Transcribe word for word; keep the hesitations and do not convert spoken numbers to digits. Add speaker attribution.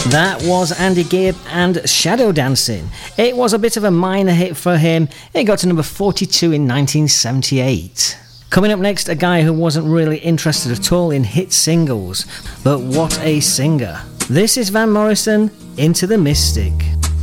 Speaker 1: That was Andy Gibb and Shadow Dancing. It was a bit of a minor hit for him. It got to number forty-two in nineteen seventy-eight. Coming up next, a guy who wasn't really interested at all in hit singles, but what a singer. This is Van Morrison, Into the Mystic.